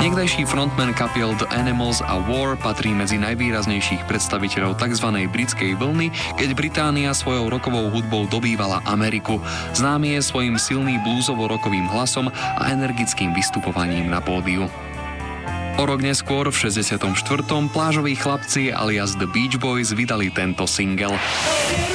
Niekdajší frontman kapiel The Animals a War patrí medzi najvýraznejších predstaviteľov tzv. Britskej vlny, keď Británia svojou rockovou hudbou dobývala Ameriku. Známy je svojím silným bluesovo-rockovým hlasom a energickým vystupovaním na pódiu. O rok neskôr, v 64. plážoví chlapci alias The Beach Boys vydali tento single.